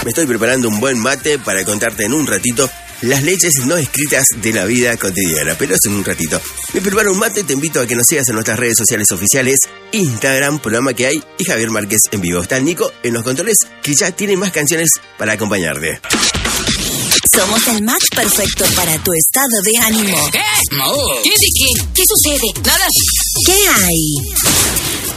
Me estoy preparando un buen mate para contarte en un ratito las leyes no escritas de la vida cotidiana, pero eso en un ratito. Me preparo un mate, te invito a que nos sigas en nuestras redes sociales oficiales, Instagram, Programa que hay, y Javier Márquez en vivo. Está Nico en los controles, que ya tiene más canciones para acompañarte. Somos el match perfecto para tu estado de ánimo. ¿Qué? No. ¿Qué? ¿Qué sucede? Nada. ¿Qué hay?